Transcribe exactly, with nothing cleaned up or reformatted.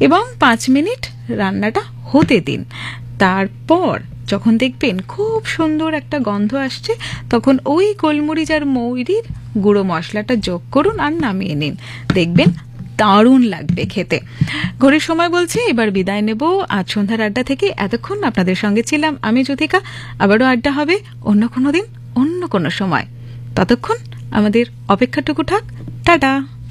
এবং পাঁচ মিনিট রান্নাটা হতে দিন। তারপর যখন দেখবেন খুব সুন্দর একটা গন্ধ আসছে, তখন ওই গোলমরিচ আর মৌরির গুঁড়ো মশলাটা যোগ করুন আর নামিয়ে নিন। দেখবেন দারুণ লাগবে খেতে। ঘড়ির সময় বলছে এবার বিদায় নেব আজ সন্ধ্যার আড্ডা থেকে। এতক্ষণ আপনাদের সঙ্গে ছিলাম আমি জ্যোতিকা। আবারও আড্ডা হবে অন্য কোনো দিন, অন্য কোনো সময়। ততক্ষণ আমাদের অপেক্ষাটুকু থাক। টাটা।